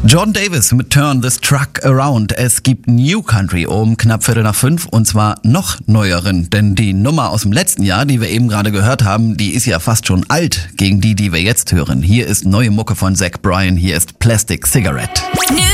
John Davis mit Turn This Truck Around. Es gibt New Country um knapp 4:45 und zwar noch neueren. Denn die Nummer aus dem letzten Jahr, die wir eben gerade gehört haben, die ist ja fast schon alt gegen die wir jetzt hören. Hier ist neue Mucke von Zach Bryan, hier ist Plastic Cigarette.